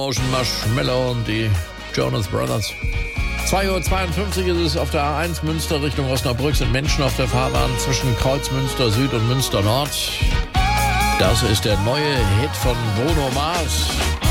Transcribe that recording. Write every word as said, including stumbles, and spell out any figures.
Ocean Marshmallow und die Jonas Brothers. zwei Uhr zweiundfünfzig ist es auf der A eins Münster Richtung Osnabrück, sind Menschen auf der Fahrbahn zwischen Kreuzmünster Süd und Münster Nord. Das ist der neue Hit von Bruno Mars.